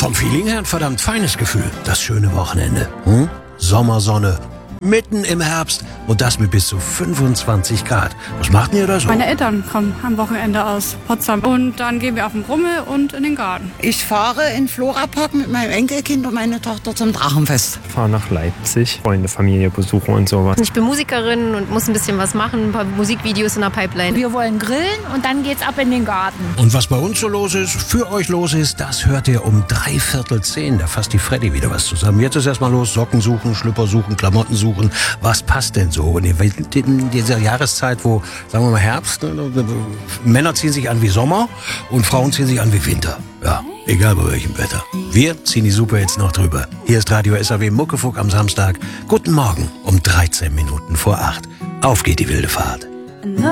Vom Feeling her ein verdammt feines Gefühl. Das schöne Wochenende. Sommersonne. Mitten im Herbst und das mit bis zu 25 Grad. Was macht ihr da so? Meine Eltern kommen am Wochenende aus Potsdam und dann gehen wir auf den Rummel und in den Garten. Ich fahre in Florapark mit meinem Enkelkind und meiner Tochter zum Drachenfest. Ich fahre nach Leipzig, Freunde, Familie besuchen und sowas. Ich bin Musikerin und muss ein bisschen was machen, ein paar Musikvideos in der Pipeline. Wir wollen grillen und dann geht's ab in den Garten. Und was bei uns so los ist, für euch los ist, das hört ihr um 9:45. Da fasst die Freddy wieder was zusammen. Jetzt ist erstmal los, Socken suchen, Schlüpper suchen, Klamotten suchen. Was passt denn so? Und in dieser Jahreszeit, wo, sagen wir mal Herbst, Männer ziehen sich an wie Sommer und Frauen ziehen sich an wie Winter. Ja, egal bei welchem Wetter. Wir ziehen die Super jetzt noch drüber. Hier ist Radio SAW Muckefuck am Samstag. Guten Morgen um 13 Minuten vor 8. Auf geht die wilde Fahrt.